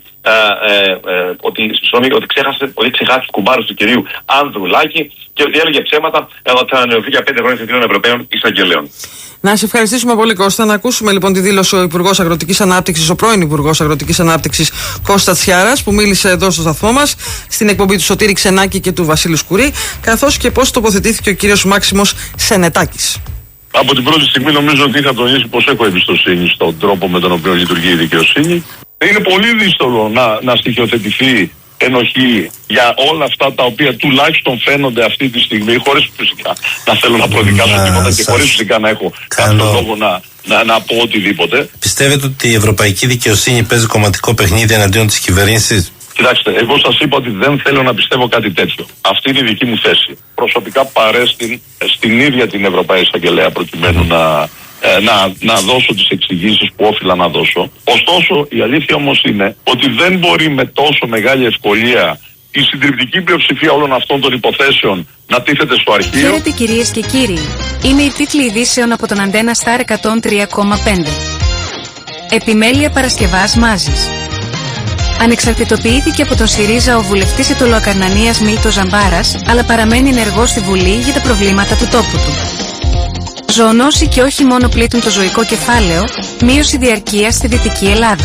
ότι ξεχάσει κουμπάρους του κυρίου Ανδρουλάκη και ότι έλεγε ψέματα ότι θα ανανεωθεί για 5 χρόνια θητείων Ευρωπαίων Εισαγγελέων. Να σε ευχαριστήσουμε πολύ, Κώστα. Να ακούσουμε λοιπόν τη δήλωση ο Υπουργός Αγροτικής Ανάπτυξης, ο πρώην Υπουργός Αγροτικής Ανάπτυξης Κώστα Τσιάρας, που μίλησε εδώ στο σταθμό μας, στην εκπομπή του Σωτήρη Ξενάκη και του Βασίλη Σκουρί, καθώς και πώς τοποθετήθηκε ο κύριος Μάξιμος Σενετάκης. Από την πρώτη στιγμή νομίζω ότι είχα τονίσει πως έχω εμπιστοσύνη στον τρόπο με τον οποίο λειτουργεί η δικαιοσύνη. Είναι πολύ δύσκολο να στοιχειοθετηθεί ενοχή για όλα αυτά τα οποία τουλάχιστον φαίνονται αυτή τη στιγμή, χωρίς φυσικά να θέλω να προδικάσω τίποτα και χωρίς φυσικά να έχω κάποιο λόγο να πω οτιδήποτε. Πιστεύετε ότι η ευρωπαϊκή δικαιοσύνη παίζει κομματικό παιχνίδι εναντίον της κυβέρνησης? Κοιτάξτε, εγώ σας είπα ότι δεν θέλω να πιστεύω κάτι τέτοιο. Αυτή είναι η δική μου θέση. Προσωπικά παρέστην στην ίδια την Ευρωπαϊκή Εισαγγελέα προκειμένου να δώσω τις εξηγήσεις που όφιλα να δώσω. Ωστόσο, η αλήθεια όμως είναι ότι δεν μπορεί με τόσο μεγάλη ευκολία η συντριπτική πλειοψηφία όλων αυτών των υποθέσεων να τίθεται στο αρχείο. Χαίρετε κυρίες και κύριοι. Είναι οι τίτλοι ειδήσεων από τον Αντένα Σταρ 103,5. Επιμέλεια Παρασκευάς Μάζης. Ανεξαρτητοποιήθηκε από τον ΣΥΡΙΖΑ ο βουλευτής Αιτωλοακαρνανίας Μίλτος Ζαμπάρας, αλλά παραμένει ενεργός στη Βουλή για τα προβλήματα του τόπου του. Ζωονόσοι και όχι μόνο πλήττουν το ζωικό κεφάλαιο, μείωση διαρκείας στη Δυτική Ελλάδα.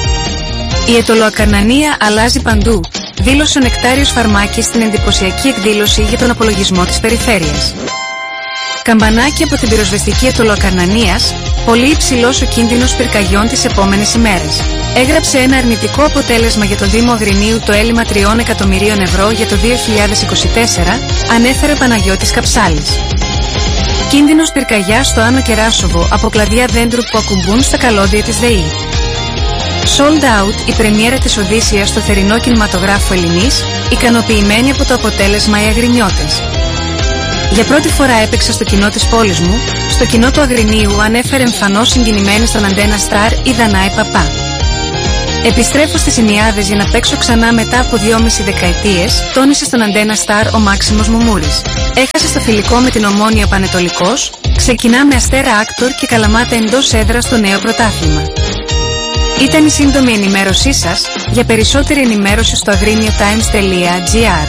Η Αιτωλοακαρνανία αλλάζει παντού, δήλωσε ο Νεκτάριος Φαρμάκης στην εντυπωσιακή εκδήλωση για τον απολογισμό της περιφέρειας. Καμπανάκι από την πυροσβεστική Αιτωλοακαρνανίας, πολύ υψηλός ο κίνδυνος πυρκαγιών τις επόμενες ημέρες. Έγραψε ένα αρνητικό αποτέλεσμα για τον Δήμο Αγρινίου το έλλειμμα 3 εκατομμυρίων ευρώ για το 2024, ανέφερε ο Παναγιώτης Καψάλης. Κίνδυνος πυρκαγιάς στο Άνω Κεράσοβο από κλαδιά δέντρου που ακουμπούν στα καλώδια της ΔΕΗ. Sold out η πρεμιέρα της Οδύσσειας στο θερινό κινηματογράφο Ελληνής, ικανοποιημένοι από το αποτέλεσμα οι Αγρινιώτες. Για πρώτη φορά έπαιξα στο κοινό της πόλης μου, στο κοινό του Αγρινίου ανέφερε εμφανώς συγκινημένη στον Αντένα Σταρ η Δανάη Παπά. Επιστρέφω στις Ινιάδες για να παίξω ξανά μετά από 2,5 δεκαετίες, τόνισε στον Αντένα Σταρ ο Μάξιμος Μουμούρης. Έχασε στο φιλικό με την Ομόνοια Πανετολικός, ξεκινά με Αστέρα Άκτορ και Καλαμάτα εντός έδρας στο νέο πρωτάθλημα. Ήταν η σύντομη ενημέρωσή σας. Για περισσότερη ενημέρωση στο agriniotimes.gr.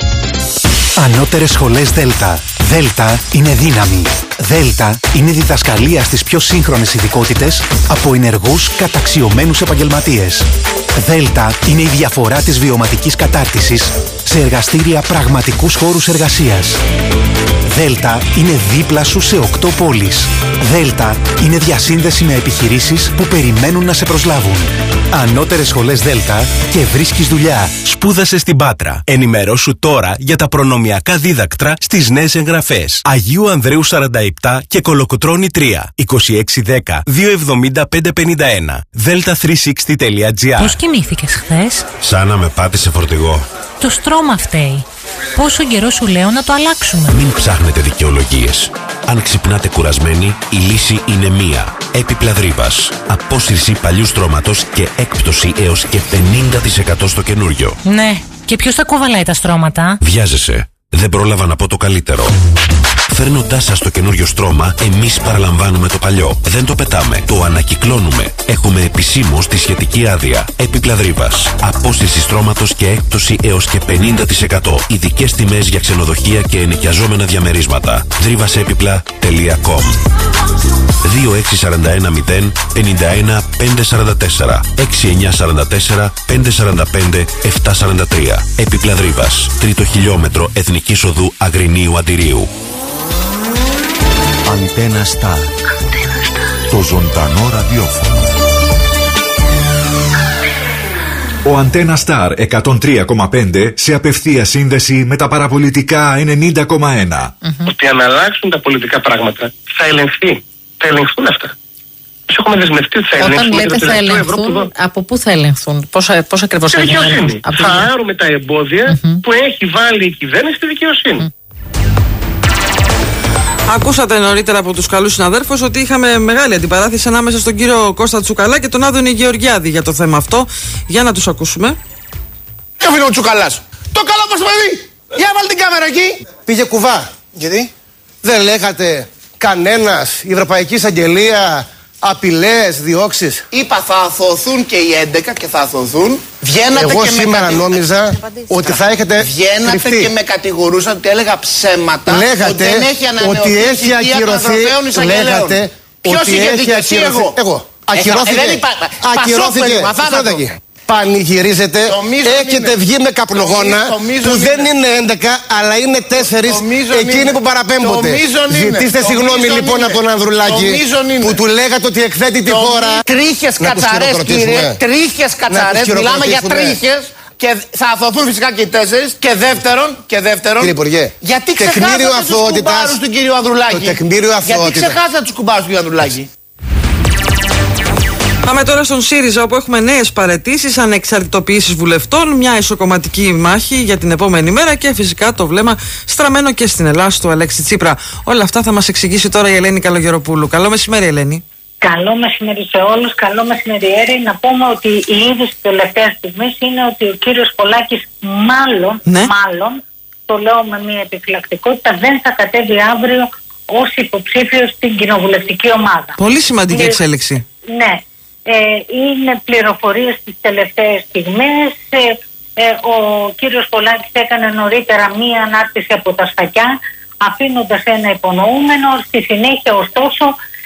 Ανώτερες σχολές Δέλτα. Δέλτα είναι δύναμη. Δέλτα είναι διδασκαλία στις πιο σύγχρονες ειδικότητες από ενεργούς καταξιωμένους επαγγελματίες. Δέλτα είναι η διαφορά της βιωματικής κατάρτισης σε εργαστήρια πραγματικούς χώρους εργασίας. Δέλτα είναι δίπλα σου σε 8 πόλεις. Δέλτα είναι διασύνδεση με επιχειρήσεις που περιμένουν να σε προσλάβουν. Ανώτερες σχολές Δέλτα και βρίσκεις δουλειά. Σπούδασε στην Πάτρα. Ενημερώσου τώρα για τα προνομιακά δίδακτρα στις νέες εγγραφές. Αγίου Ανδρέου 47 και Κολοκοτρώνη 3. 2610 270 551. Delta360.gr. Πώς κοιμήθηκες χθες? Σαν να με πάτησε φορτηγό. Το στρώμα φταίει. Πόσο καιρό σου λέω να το αλλάξουμε? Μην ψάχνετε δικαιολογίες. Αν ξυπνάτε κουρασμένοι, η λύση είναι μία. Έπιπλα Δρύβας. Απόσυρση παλιού στρώματος και έκπτωση έως και 50% στο καινούριο. Ναι, και ποιος θα κουβαλάει τα στρώματα? Βιάζεσαι. Δεν πρόλαβα να πω το καλύτερο. Φέρνοντάς σας το καινούριο στρώμα, εμείς παραλαμβάνουμε το παλιό. Δεν το πετάμε, το ανακυκλώνουμε. Έχουμε επισήμως τη σχετική άδεια. Έπιπλα Δρύβας. Απόσυρση στρώματος και έκπτωση έως και 50%. Ειδικές τιμές για ξενοδοχεία και ενοικιαζόμενα διαμερίσματα. Δρύβασέπιπλα.com 2641 051 544 6944 545 743. Έπιπλα Δρύβας. 3ο χιλιόμετρο Εθνικής Οδού Αγρινίου Αντιρίου. Αντένα Σταρ. Το ζωντανό ραδιόφωνο. Ο Αντένα Σταρ 103,5 σε απευθεία σύνδεση με τα παραπολιτικά 90,1. Ότι αν αλλάξουν τα πολιτικά πράγματα θα ελεγχθεί. Θα ελεγχθούν αυτά. Έχουμε δεσμευτεί ότι θα ελεγχθούν. Όταν λέτε θα ελεγχθούν, από πού θα ελεγχθούν? Πώς ακριβώς θα ελεγχθούν? Θα άρουμε τα εμπόδια που έχει βάλει η κυβέρνηση στη δικαιοσύνη. Ακούσατε νωρίτερα από τους καλούς συναδέρφους ότι είχαμε μεγάλη αντιπαράθεση ανάμεσα στον κύριο Κώστα Τσουκαλά και τον Άδωνη Γεωργιάδη για το θέμα αυτό. Για να τους ακούσουμε. Έφυγε ο Τσουκαλάς. Το καλό μας παιδί! Για βάλει την κάμερα εκεί. Πήγε κουβά. Γιατί? Δεν λέγατε κανένας, η Ευρωπαϊκή Εισαγγελία, απειλές, διώξεις? Είπα θα αθωωθούν και οι 11 και θα αθωωθούν. Βγαίνατε εγώ και σήμερα νόμιζα ότι θα έχετε βγαίνατε κρυφτεί. Και με κατηγορούσαν ότι έλεγα ψέματα. Λέγατε ότι δεν έχει ανανεωθεί ότι έχει ακυρωθεί. Λέγατε ποιος ότι είχε έχει δικαιοσύνη? Εγώ. Ακυρώθηκε. Ακυρώθηκε. Πανηγυρίζετε, έχετε βγει με καπνογόνα που δεν είναι 11 αλλά είναι 4 εκείνοι που παραπέμπονται. Ζητήστε συγγνώμη λοιπόν από τον Ανδρουλάκη που του λέγατε ότι εκθέτει τη χώρα. Τρίχες κατσαρές κύριε, τρίχες κατσαρές, μιλάμε για τρίχες. Και θα αθωωθούν φυσικά και οι 4. Και δεύτερον, κύριε Υπουργέ, γιατί ξεχάσατε τους κουμπάρους του κύριου Ανδρουλάκη? Το τεκμήριο αθωότητας. Γιατί ξεχάσατε τους κουμπάρους του κύριου Ανδρουλάκη? Πάμε τώρα στον ΣΥΡΙΖΑ, όπου έχουμε νέες παραιτήσεις, ανεξαρτητοποιήσεις βουλευτών, μια ισοκομματική μάχη για την επόμενη μέρα και φυσικά το βλέμμα στραμμένο και στην Ελλάδα του Αλέξη Τσίπρα. Όλα αυτά θα μας εξηγήσει τώρα η Ελένη Καλογεροπούλου. Καλό μεσημέρι, Ελένη. Καλό μεσημέρι σε όλους, καλό μεσημέρι. Να πούμε ότι η είδηση τελευταίας στιγμής είναι ότι ο κύριος Πολάκης μάλλον, το λέω με μια επιφυλακτικότητα, δεν θα κατέβει αύριο ως υποψήφιος στην κοινοβουλευτική ομάδα. Πολύ σημαντική εξέλιξη. Ναι. Είναι πληροφορίες στις τελευταίες στιγμές. Ο κύριος Πολάκης έκανε νωρίτερα μία ανάρτηση από τα Σφακιά, αφήνοντας ένα υπονοούμενο. Στη συνέχεια ωστόσο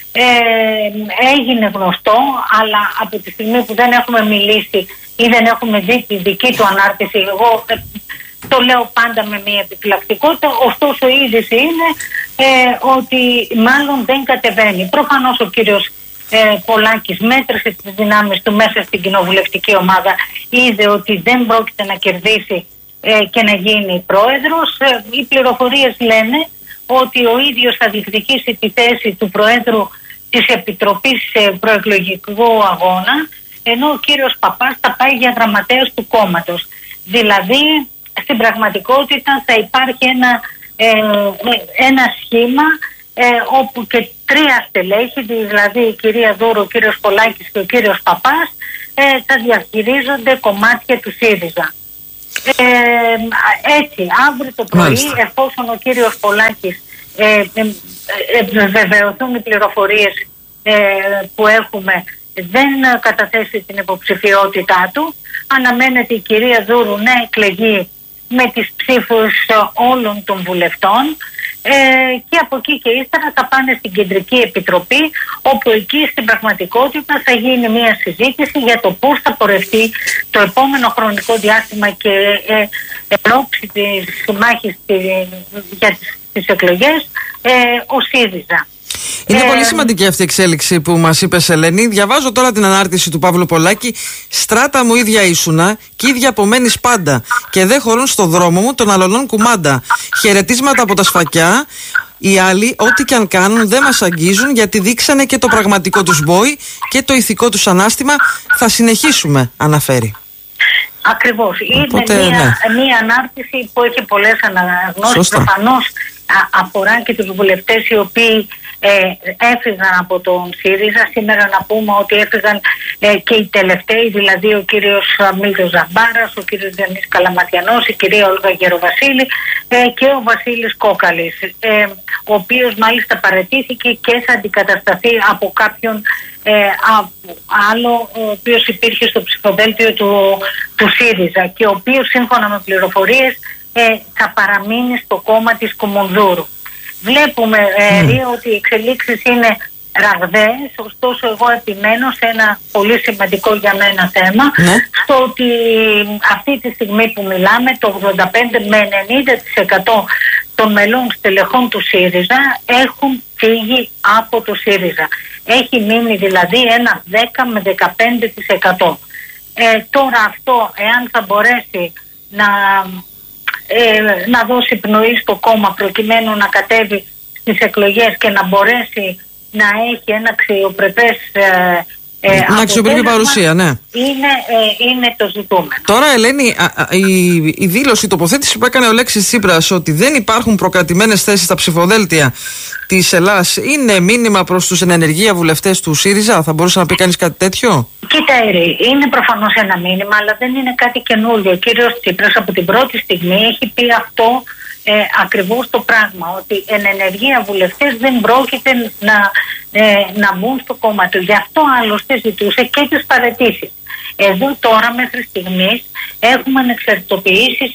έγινε γνωστό, αλλά από τη στιγμή που δεν έχουμε μιλήσει ή δεν έχουμε δει τη δική του ανάρτηση, εγώ το λέω πάντα με μία επιφυλακτικότητα, ωστόσο η είδηση είναι ότι μάλλον δεν κατεβαίνει. Προφανώς ο κύριος Πολάκης μέτρησε τις δυνάμεις του μέσα στην κοινοβουλευτική ομάδα, είδε ότι δεν πρόκειται να κερδίσει και να γίνει πρόεδρος. Οι πληροφορίες λένε ότι ο ίδιος θα διεκδικήσει τη θέση του Προέδρου της Επιτροπής Προεκλογικού Αγώνα, ενώ ο κύριος Παπάς θα πάει για γραμματέας του κόμματος. Δηλαδή στην πραγματικότητα θα υπάρχει ένα σχήμα όπου και 3 στελέχη, δηλαδή η κυρία Δούρου, ο κύριος Πολάκης και ο κύριος Παπάς, θα διαχειρίζονται κομμάτια του ΣΥΡΙΖΑ. Έτσι, αύριο το πρωί, εφόσον ο κύριος Πολάκης βεβαιωθούν οι πληροφορίες που έχουμε, δεν καταθέσει την υποψηφιότητά του, αναμένεται η κυρία Δούρου να εκλεγεί με τις ψήφους όλων των βουλευτών και από εκεί και ύστερα θα πάνε στην Κεντρική Επιτροπή, όπου εκεί στην πραγματικότητα θα γίνει μια συζήτηση για το πώς θα πορευτεί το επόμενο χρονικό διάστημα και ενόψει της μάχης για τις εκλογές ο ΣΥΡΙΖΑ. Είναι πολύ σημαντική αυτή η εξέλιξη που μας είπες, Ελένη. Διαβάζω τώρα την ανάρτηση του Παύλου Πολάκη. Στράτα μου ίδια ήσουνα και ίδια απομένεις πάντα. Και δεν χωρούν στο δρόμο μου των αλωνών κουμάντα. Χαιρετίσματα από τα Σφακιά. Οι άλλοι, ό,τι και αν κάνουν, δεν μας αγγίζουν, γιατί δείξανε και το πραγματικό τους μπόι και το ηθικό τους ανάστημα. Θα συνεχίσουμε, αναφέρει. Ακριβώς. Είναι μια ανάρτηση που έχει πολλές αναγνώσεις. Προφανώς αφορά και τους βουλευτές οι οποίοι έφυγαν από τον ΣΥΡΙΖΑ. Σήμερα να πούμε ότι έφυγαν και οι τελευταίοι, δηλαδή ο κύριος Μίλτος Ζαμπάρας, ο κύριος Διονύσης Καλαματιανός, η κυρία Όλγα Γεροβασίλη και ο Βασίλης Κόκαλης, ο οποίος μάλιστα παραιτήθηκε και θα αντικατασταθεί από κάποιον άλλο, ο οποίος υπήρχε στο ψηφοδέλτιο του ΣΥΡΙΖΑ και ο οποίος σύμφωνα με πληροφορίες θα παραμείνει στο κόμμα της Κουμουνδούρου. Βλέπουμε ότι οι εξελίξεις είναι ραγδαίες, ωστόσο εγώ επιμένω σε ένα πολύ σημαντικό για μένα θέμα, στο ότι αυτή τη στιγμή που μιλάμε το 85 με 90% των μελών στελεχών του ΣΥΡΙΖΑ έχουν φύγει από το ΣΥΡΙΖΑ. Έχει μείνει δηλαδή ένα 10 με 15%. Τώρα αυτό, εάν θα μπορέσει να δώσει πνοή στο κόμμα προκειμένου να κατέβει στις εκλογές και να μπορέσει να έχει ένα αξιοπρεπές να αξιοπρεπή παρουσία, ναι. Είναι το ζητούμενο. Τώρα, Ελένη, η δήλωση, η τοποθέτηση που έκανε ο Αλέξης Τσίπρας ότι δεν υπάρχουν προκρατημένες θέσεις στα ψηφοδέλτια της Ελλάδας είναι μήνυμα προς τους ενεργεία βουλευτές του ΣΥΡΙΖΑ? Θα μπορούσε να πει κανείς κάτι τέτοιο? Κοίτα, είναι προφανώς ένα μήνυμα, αλλά δεν είναι κάτι καινούργιο. Ο κύριος Τσίπρας από την πρώτη στιγμή έχει πει αυτό ακριβώς το πράγμα, ότι εν ενεργεία βουλευτές δεν πρόκειται να μπουν στο κόμμα του. Γι' αυτό άλλωστε ζητούσε και τις παραιτήσεις. Εδώ τώρα μέχρι στιγμής έχουμε ανεξαρτητοποιήσεις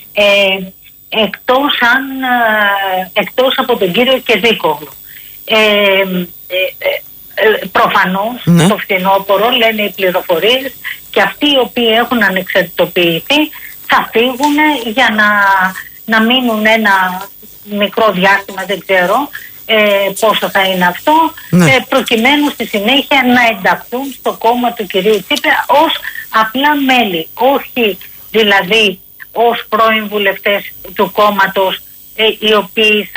εκτός από τον κύριο Κεδίκογλου. Προφανώς το φθινόπωρο, λένε οι πληροφορίες, και αυτοί οι οποίοι έχουν ανεξαρτητοποιηθεί θα φύγουν για να μείνουν ένα μικρό διάστημα, δεν ξέρω πόσο θα είναι αυτό, προκειμένου στη συνέχεια να ενταχθούν στο κόμμα του κυρίου Τσίπρα ως απλά μέλη, όχι δηλαδή ως πρώην βουλευτές του κόμματος, οι οποίοι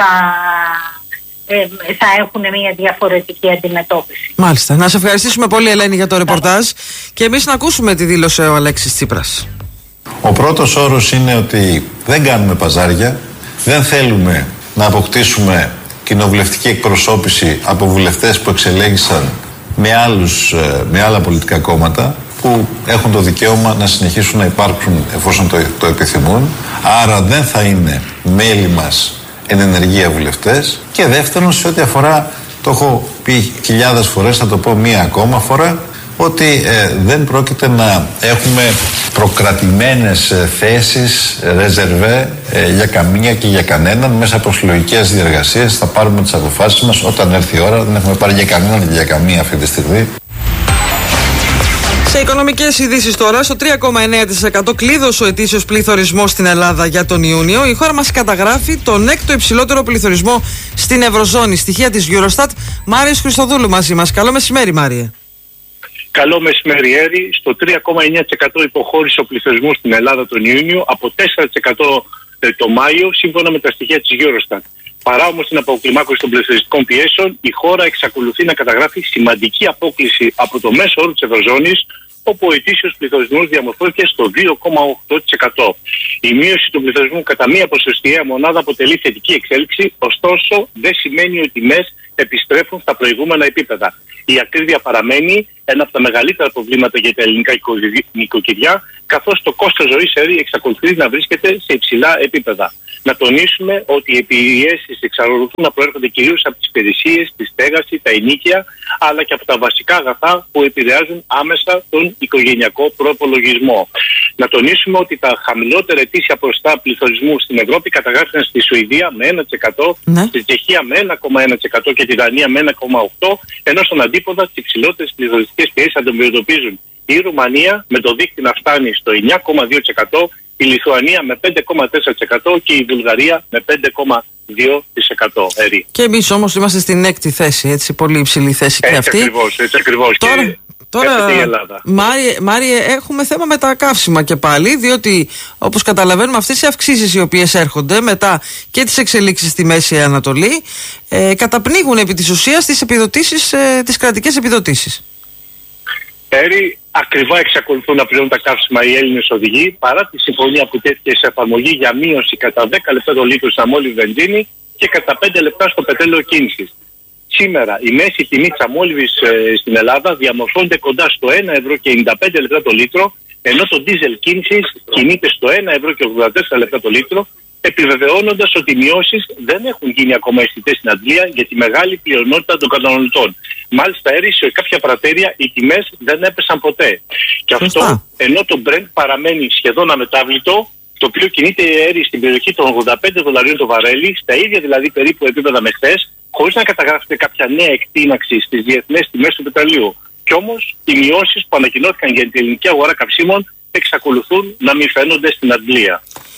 θα έχουν μια διαφορετική αντιμετώπιση. Μάλιστα. Να σε ευχαριστήσουμε πολύ, Ελένη, για το ρεπορτάζ και εμείς να ακούσουμε τι δήλωσε ο Αλέξης Τσίπρας. Ο πρώτος όρος είναι ότι δεν κάνουμε παζάρια, δεν θέλουμε να αποκτήσουμε κοινοβουλευτική εκπροσώπηση από βουλευτές που εξελέγησαν με άλλα πολιτικά κόμματα που έχουν το δικαίωμα να συνεχίσουν να υπάρξουν εφόσον το επιθυμούν. Άρα δεν θα είναι μέλη μας εν ενεργεία βουλευτές. Και δεύτερον, σε ό,τι αφορά, το έχω πει χιλιάδες φορές, θα το πω μία ακόμα φορά, ότι δεν πρόκειται να έχουμε προκρατημένες θέσεις, ρεζερβέ για καμία και για κανέναν. Μέσα από συλλογικές διεργασίες θα πάρουμε τις αποφάσεις μας όταν έρθει η ώρα. Δεν έχουμε πάρει για κανέναν και για καμία αυτή τη στιγμή. Σε οικονομικές ειδήσεις τώρα, στο 3,9% κλείδωσε ο ετήσιος πληθωρισμός στην Ελλάδα για τον Ιούνιο. Η χώρα μας καταγράφει τον έκτο υψηλότερο πληθωρισμό στην Ευρωζώνη. Στοιχεία της Eurostat. Μάριος Χριστοδούλου μαζί μας. Καλό μεσημέρι, Μάριε. Καλό μεσημεριέρι. Στο 3,9% υποχώρησε ο πληθωρισμός στην Ελλάδα τον Ιούνιο, από 4% το Μάιο, σύμφωνα με τα στοιχεία της Eurostat. Παρά όμως την αποκλιμάκωση των πληθωριστικών πιέσεων, η χώρα εξακολουθεί να καταγράφει σημαντική απόκλιση από το μέσο όρο της Ευρωζώνης, όπου ο ετήσιος πληθωρισμός διαμορφώθηκε στο 2,8%. Η μείωση του πληθωρισμού κατά μία ποσοστιαία μονάδα αποτελεί θετική εξέλιξη, ωστόσο δεν σημαίνει ότι οι τιμές επιστρέφουν στα προηγούμενα επίπεδα. Η ακρίβεια παραμένει ένα από τα μεγαλύτερα προβλήματα για τα ελληνικά νοικοκυριά, καθώς το κόστος ζωής εξακολουθεί να βρίσκεται σε υψηλά επίπεδα. Να τονίσουμε ότι οι πιέσεις εξακολουθούν να προέρχονται κυρίως από τις υπηρεσίες, τη στέγαση, τα ενοίκια, αλλά και από τα βασικά αγαθά που επηρεάζουν άμεσα τον οικογενειακό προπολογισμό. Να τονίσουμε ότι τα χαμηλότερα ετήσια ποσοστά πληθωρισμού στην Ευρώπη καταγράφηκαν στη Σουηδία με 1%, στη Τσεχία με 1,1% και τη Δανία με 1,8%, ενώ στον αντίποδα τις υψηλότερες πληθωριστικές πιέσεις αντιμετωπίζουν η Ρουμανία με το δείκτη να φτάνει στο 9,2%, η Λιθουανία με 5,4% και η Βουλγαρία με 5,2%. Και εμείς όμως είμαστε στην 6η θέση, έτσι, πολύ υψηλή θέση και αυτή. Έτσι ακριβώς. Τώρα, Μάριε, έχουμε θέμα με τα καύσιμα και πάλι, διότι όπως καταλαβαίνουμε αυτές οι αυξήσεις οι οποίες έρχονται μετά και τις εξελίξεις στη Μέση Ανατολή καταπνίγουν επί της ουσίας τις κρατικές επιδοτήσεις. Ακριβά εξακολουθούν να πληρώνουν τα καύσιμα οι Έλληνες οδηγοί, παρά τη συμφωνία που τέθηκε σε εφαρμογή για μείωση κατά 10 λεπτά το λίτρο στην αμόλυβη βενζίνη και κατά 5 λεπτά στο πετρέλαιο κίνησης. Σήμερα η μέση τιμή της αμόλυβης στην Ελλάδα διαμορφώνεται κοντά στο 1,95 ευρώ το λίτρο, ενώ το ντίζελ κίνησης κινείται στο 1,84 ευρώ το λίτρο, επιβεβαιώνοντας ότι οι μειώσεις δεν έχουν γίνει ακόμα αισθητές στην Αγγλία για τη μεγάλη πλειονότητα των καταναλωτών. Μάλιστα, σε κάποια πρατέρια οι τιμές δεν έπεσαν ποτέ. Και αυτό ενώ το Brent παραμένει σχεδόν αμετάβλητο, το οποίο κινείται στην περιοχή των $85 το βαρέλι, στα ίδια δηλαδή περίπου επίπεδα με χθες, χωρίς να καταγράφεται κάποια νέα εκτείναξη στις διεθνές τιμές του πετρελαίου. Κι όμως οι μειώσεις που ανακοινώθηκαν για την ελληνική αγορά καυσίμων εξακολουθούν να μην φαίνονται στην Αγγλία.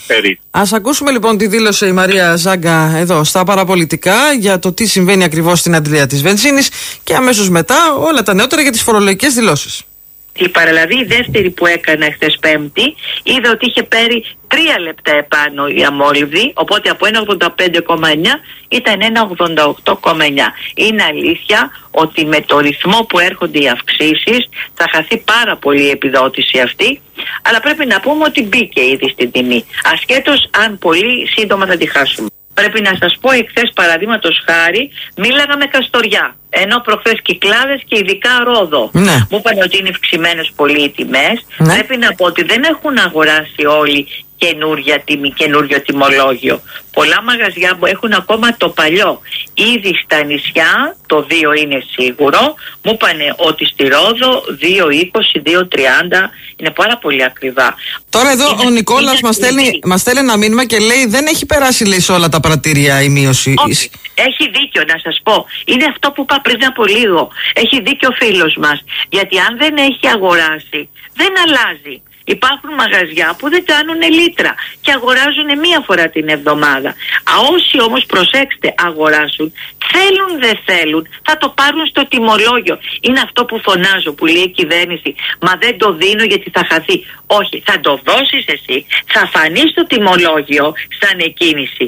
Ας ακούσουμε λοιπόν τι δήλωσε η Μαρία Ζάγκα εδώ στα παραπολιτικά για το τι συμβαίνει ακριβώς στην αντλία της βενζίνης και αμέσως μετά όλα τα νεότερα για τις φορολογικές δηλώσεις. Η παραλαβή η δεύτερη που έκανα χθες Πέμπτη είδα ότι είχε πάρει 3 λεπτά επάνω η αμόλυβδη, οπότε από 1,85,9 ήταν 1,88,9. Είναι αλήθεια ότι με το ρυθμό που έρχονται οι αυξήσεις θα χαθεί πάρα πολύ η επιδότηση αυτή, αλλά πρέπει να πούμε ότι μπήκε ήδη στην τιμή, ασχέτως αν πολύ σύντομα θα τη χάσουμε. Πρέπει να σας πω, εχθές παραδείγματος χάρη μίλαγα με Καστοριά, ενώ προχθές Κυκλάδες και ειδικά Ρόδο. Μου είπαν ότι είναι ευξημένες πολύ οι τιμές. Πρέπει να πω ότι δεν έχουν αγοράσει όλοι καινούργια τιμή, καινούριο τιμολόγιο. Πολλά μαγαζιά που έχουν ακόμα το παλιό. Ήδη στα νησιά το 2 είναι σίγουρο. Μου είπανε ότι στη Ρόδο 2,20, 2,30 είναι πάρα πολύ ακριβά. Τώρα εδώ ο Νικόλας μας στέλνει ένα μήνυμα και λέει δεν έχει περάσει, λέει, σε όλα τα πρατήρια η μείωση. Όχι, έχει δίκιο να σας πω. Είναι αυτό που είπα πριν από λίγο. Έχει δίκιο ο φίλος μας. Γιατί αν δεν έχει αγοράσει δεν αλλάζει. Υπάρχουν μαγαζιά που δεν κάνουν λίτρα και αγοράζουν μία φορά την εβδομάδα. Όσοι όμως, προσέξτε, αγοράσουν, θέλουν δεν θέλουν, θα το πάρουν στο τιμολόγιο. Είναι αυτό που φωνάζω, που λέει η κυβέρνηση, μα δεν το δίνω γιατί θα χαθεί. Όχι, θα το δώσεις εσύ, θα φανεί στο τιμολόγιο σαν εκκίνηση.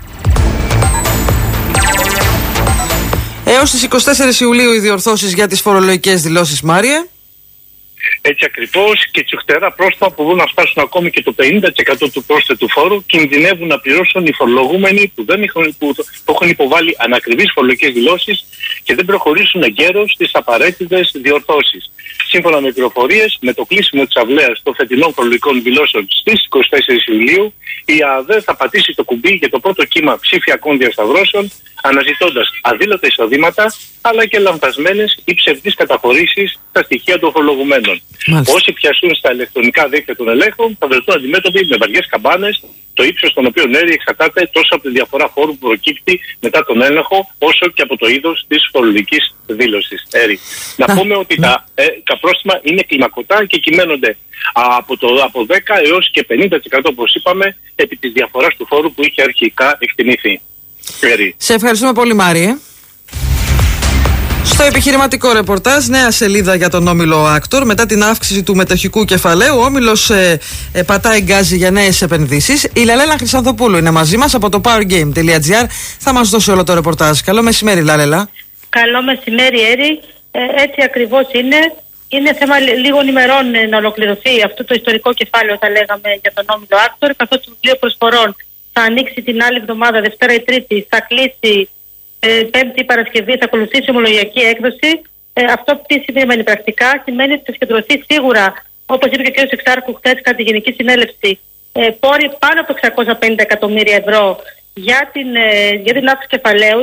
Έως τις 24 Ιουλίου οι διορθώσεις για τις φορολογικές δηλώσεις, Μάριε. Έτσι ακριβώς, και τσουχτερά πρόστιμα που μπορούν να φτάσουν ακόμη και το 50% του πρόσθετου φόρου, κινδυνεύουν να πληρώσουν οι φορολογούμενοι που έχουν υποβάλει ανακριβείς φορολογικές δηλώσεις και δεν προχωρήσουν εγκαίρως στις απαραίτητες διορθώσεις. Σύμφωνα με πληροφορίες, με το κλείσιμο της αυλαίας των φετινών φορολογικών δηλώσεων στις 24 Ιουλίου, η ΑΔΕ θα πατήσει το κουμπί για το πρώτο κύμα ψηφιακών διασταυρώσεων, αναζητώντας αδήλωτα εισοδήματα αλλά και λανθασμένες ή ψευδείς καταχωρήσεις στα στοιχεία των φορολογουμένων. Όσοι πιαστούν στα ηλεκτρονικά δίκτυα των ελέγχων θα βρεθούν αντιμέτωποι με βαριές καμπάνες, το ύψος των οποίων εξαρτάται τόσο από τη διαφορά φόρου που προκύπτει μετά τον έλεγχο, όσο και από το είδος της φορολογικής δήλωσης. Να πούμε ότι τα πρόστιμα είναι κλιμακωτά και κυμαίνονται από 10 έως και 50%, όπως είπαμε, επί της διαφοράς του φόρου που είχε αρχικά εκτιμηθεί. Σε ευχαριστούμε πολύ, Μάριε. Στο επιχειρηματικό ρεπορτάζ, νέα σελίδα για τον όμιλο Άκτορ. Μετά την αύξηση του μετοχικού κεφαλαίου, ο όμιλος πατάει γκάζι για νέες επενδύσεις. Η Λαλέλα Χρυσανθοπούλου είναι μαζί μας από το powergame.gr. Θα μας δώσει όλο το ρεπορτάζ. Καλό μεσημέρι, Λαλέλα. Καλό μεσημέρι, Έρη. Έτσι ακριβώς είναι. Είναι θέμα λίγων ημερών να ολοκληρωθεί αυτό το ιστορικό κεφάλαιο, θα λέγαμε, για τον όμιλο Άκτορ, καθώς το βιβλίο προσφορών θα ανοίξει την άλλη εβδομάδα, Δευτέρα ή Τρίτη, θα κλείσει Πέμπτη ή Παρασκευή, θα ακολουθήσει ομολογιακή έκδοση. Αυτό τι σημαίνει πρακτικά? Σημαίνει ότι θα συγκεντρωθεί σίγουρα, όπως είπε και ο κ. Εξάρχου χθες κατά τη Γενική Συνέλευση, πόροι πάνω από 650 εκατομμύρια ευρώ για την αύξηση κεφαλαίου.